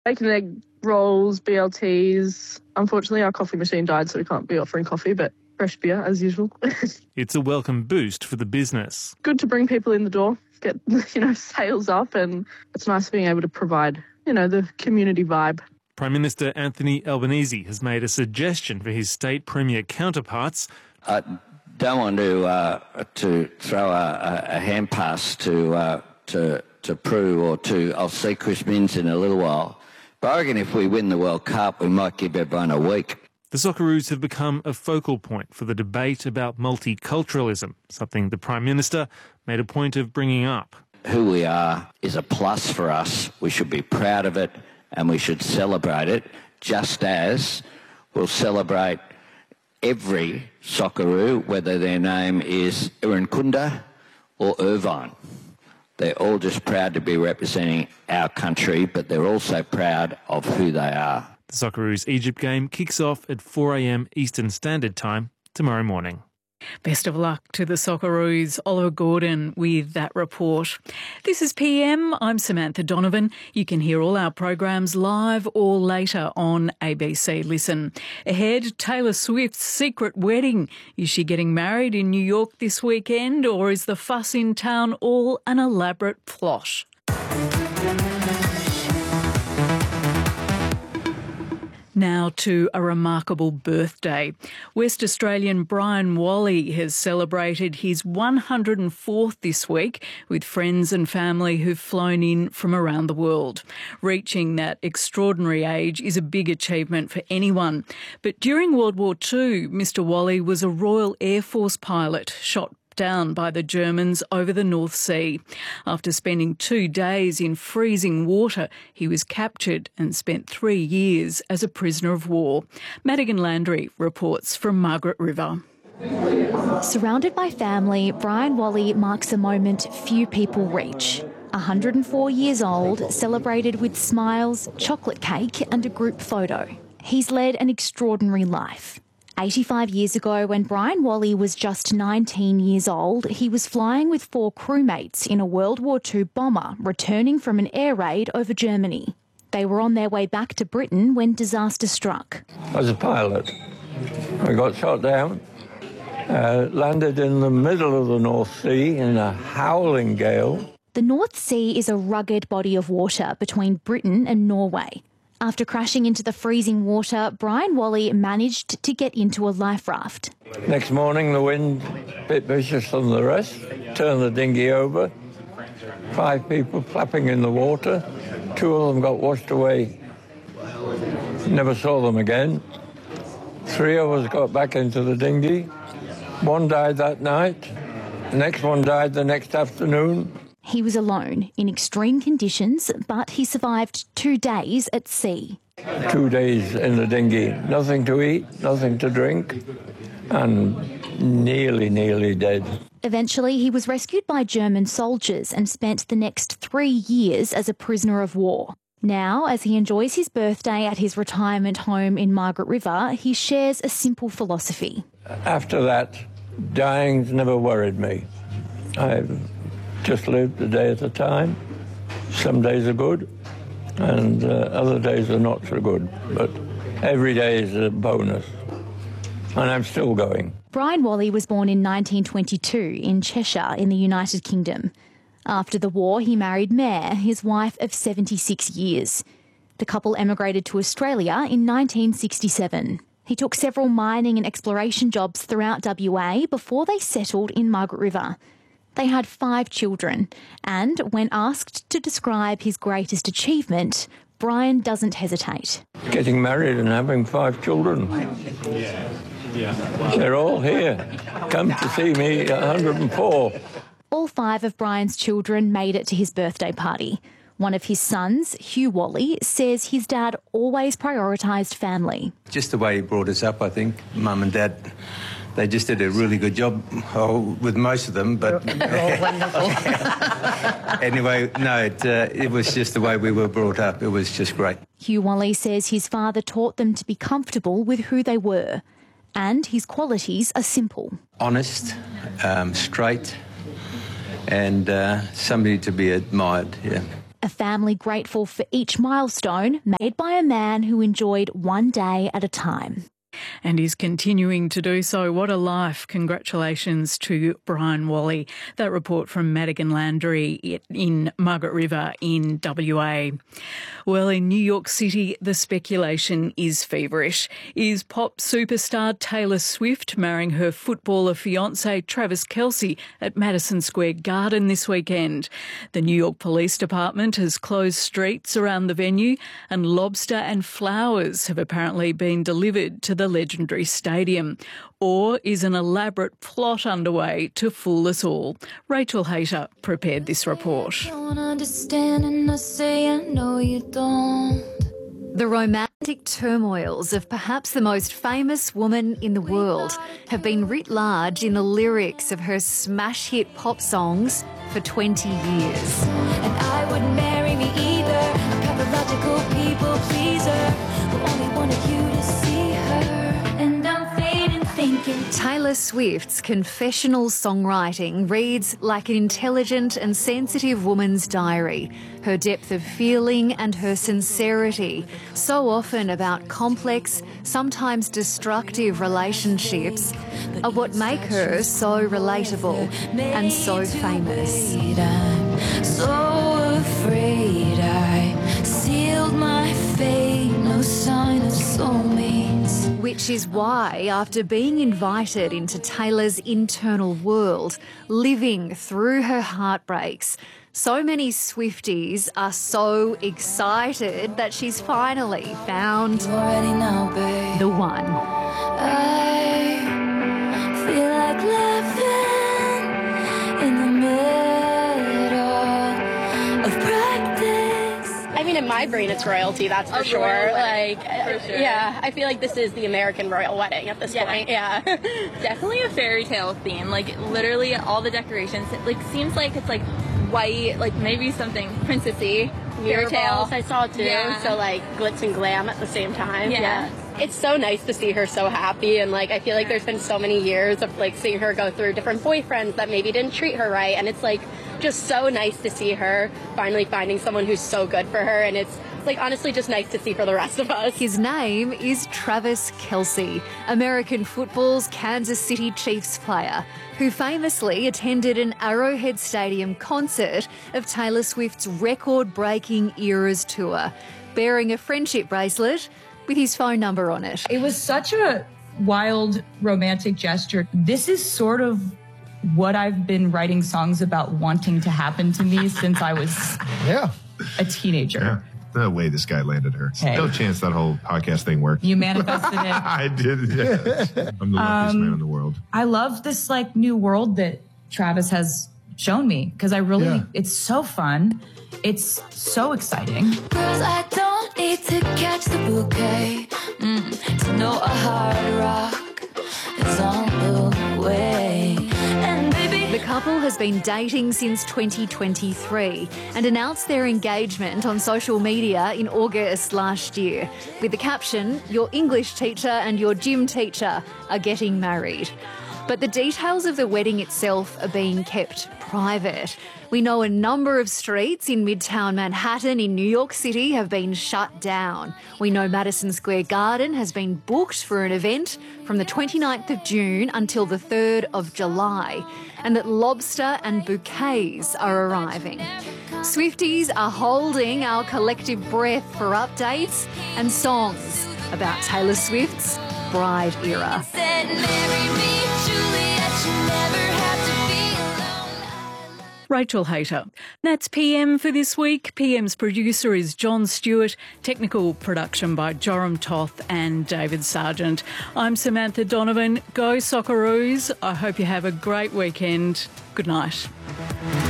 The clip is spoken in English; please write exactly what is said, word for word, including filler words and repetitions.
Bacon and egg rolls, B L Ts. Unfortunately, our coffee machine died, so we can't be offering coffee, but fresh beer as usual. It's a welcome boost for the business. Good to bring people in the door, get, you know, sales up, and it's nice being able to provide, you know, the community vibe. Prime Minister Anthony Albanese has made a suggestion for his state premier counterparts. I don't want to uh, to throw a, a hand pass to uh, to to Prue or to. I'll see Chris Minns in a little while. But I reckon if we win the World Cup, we might give everyone a week. The Socceroos have become a focal point for the debate about multiculturalism, something the Prime Minister made a point of bringing up. Who we are is a plus for us. We should be proud of it and we should celebrate it, just as we'll celebrate every Socceroo, whether their name is Irrenkunda or Irvine. They're all just proud to be representing our country, but they're also proud of who they are. The Socceroos Egypt game kicks off at four a m Eastern Standard Time tomorrow morning. Best of luck to the Socceroos. Oliver Gordon with that report. This is P M. I'm Samantha Donovan. You can hear all our programs live or later on A B C Listen. Ahead, Taylor Swift's secret wedding. Is she getting married in New York this weekend, or is the fuss in town all an elaborate plot? Now to a remarkable birthday. West Australian Brian Wally has celebrated his one hundred fourth this week with friends and family who've flown in from around the world. Reaching that extraordinary age is a big achievement for anyone. But during World War Two, Mister Wally was a Royal Air Force pilot, shot down by the Germans over the North Sea. After spending two days in freezing water, he was captured and spent three years as a prisoner of war. Madigan Landry reports from Margaret River. Surrounded by family, Brian Wally marks a moment few people reach. one hundred four years old, celebrated with smiles, chocolate cake and a group photo. He's led an extraordinary life. eighty-five years ago, when Brian Wally was just nineteen years old, he was flying with four crewmates in a World War Two bomber returning from an air raid over Germany. They were on their way back to Britain when disaster struck. I was a pilot. I got shot down, uh, landed in the middle of the North Sea in a howling gale. The North Sea is a rugged body of water between Britain and Norway. After crashing into the freezing water, Brian Wally managed to get into a life raft. Next morning, the wind, a bit vicious than the rest, turned the dinghy over. Five people flapping in the water. Two of them got washed away. Never saw them again. Three of us got back into the dinghy. One died that night. The next one died the next afternoon. He was alone in extreme conditions, but he survived two days at sea. Two days in the dinghy, nothing to eat, nothing to drink, and nearly, nearly dead. Eventually, he was rescued by German soldiers and spent the next three years as a prisoner of war. Now, as he enjoys his birthday at his retirement home in Margaret River, he shares a simple philosophy. After that, dying's never worried me. I've just lived a day at a time. Some days are good and uh, other days are not so good, but every day is a bonus. And I'm still going. Brian Wally was born in nineteen twenty-two in Cheshire in the United Kingdom. After the war, he married Mare, his wife of seventy-six years. The couple emigrated to Australia in nineteen sixty-seven. He took several mining and exploration jobs throughout W A before they settled in Margaret River. They had five children, and when asked to describe his greatest achievement, Brian doesn't hesitate. Getting married and having five children. They're all here. Come to see me at one hundred four. All five of Brian's children made it to his birthday party. One of his sons, Hugh Wally, says his dad always prioritised family. Just the way he brought us up, I think. Mum and Dad, they just did a really good job oh, with most of them. But they're all wonderful. Anyway, no, it, uh, it was just the way we were brought up. It was just great. Hugh Wally says his father taught them to be comfortable with who they were. And his qualities are simple. Honest, um, straight, and uh, somebody to be admired, yeah. A family grateful for each milestone made by a man who enjoyed one day at a time. And is continuing to do so. What a life. Congratulations to Brian Wally. That report from Madigan Landry in Margaret River in W A. Well, in New York City, the speculation is feverish. Is pop superstar Taylor Swift marrying her footballer fiancé Travis Kelce at Madison Square Garden this weekend? The New York Police Department has closed streets around the venue, and lobster and flowers have apparently been delivered to the legendary stadium. Or is an elaborate plot underway to fool us all? Rachel Hayter prepared this report. Don't understand and I say I know you don't. The romantic turmoils of perhaps the most famous woman in the world have been writ large in the lyrics of her smash hit pop songs for twenty years. And I wouldn't marry me either. A pathological people pleaser who only wanted you to see her. And I'm fading thinking. Taylor Swift's confessional songwriting reads like an intelligent and sensitive woman's diary. Her depth of feeling and her sincerity, so often about complex, sometimes destructive relationships, are what make her so relatable and so famous. I'm so afraid I sealed my fate, no sign of soulmates. Which is why, after being invited into Taylor's internal world, living through her heartbreaks, so many Swifties are so excited that she's finally found Now, babe. the one. I feel like laughing in the middle of practice. I mean, in my brain, it's royalty, that's for A sure. royal Like, wedding, for sure. yeah, I feel like this is the American royal wedding at this Yeah. point. Yeah. Definitely a fairy tale theme. Like, literally all the decorations, it, like, seems like it's, like, white, like, maybe something princessy, fairy tale. Murals I saw too, Yeah. so like glitz and glam at the same time. Yeah. It's so nice to see her so happy, and like I feel like there's been so many years of like seeing her go through different boyfriends that maybe didn't treat her right, and it's like just so nice to see her finally finding someone who's so good for her, and it's It's like honestly just nice to see for the rest of us. His name is Travis Kelce, American football's Kansas City Chiefs player, who famously attended an Arrowhead Stadium concert of Taylor Swift's record-breaking Eras tour, bearing a friendship bracelet with his phone number on it. It was such a wild, romantic gesture. This is sort of what I've been writing songs about wanting to happen to me since I was yeah. a teenager. Yeah. No way this guy landed her. Hey. No chance that whole podcast thing worked. You manifested it. I did, yes. I'm the luckiest Um, man in the world. I love this like new world that Travis has shown me because I really, Yeah. it's so fun. It's so exciting. Girls, I don't need to catch the bouquet mm, to know a hard rock is on the way. And baby, The couple has been dating since twenty twenty-three and announced their engagement on social media in August last year with the caption, "Your English teacher and your gym teacher are getting married." But the details of the wedding itself are being kept private. We know a number of streets in Midtown Manhattan in New York City have been shut down. We know Madison Square Garden has been booked for an event from the twenty-ninth of June until the third of July, and that lobster and bouquets are arriving. Swifties are holding our collective breath for updates and songs about Taylor Swift's Bride era. said marry me, Juliet, you never have to be alone. Rachel Hayter. That's P M for this week. P M's producer is John Stewart. Technical production by Joram Toth and David Sargent. I'm Samantha Donovan. Go Socceroos. I hope you have a great weekend. Good night.